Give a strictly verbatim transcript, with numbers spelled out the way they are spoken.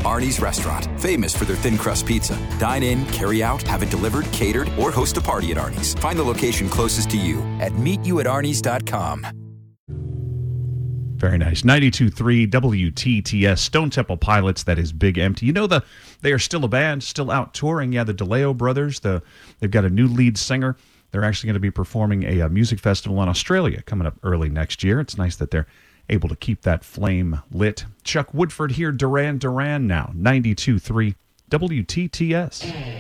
Arnie's Restaurant, famous for their thin crust pizza. Dine in, carry out, have it delivered, catered, or host a party at Arnie's. Find the location closest to you at meet you at arnie's dot com. Very nice. ninety-two point three W T T S, Stone Temple Pilots, that is Big Empty. You know, the they are still a band, still out touring. Yeah, the DeLeo brothers, the they've got a new lead singer. They're actually going to be performing a, a music festival in Australia coming up early next year. It's nice that they're able to keep that flame lit. Chuck Woodford here, Duran Duran now, ninety-two point three W T T S.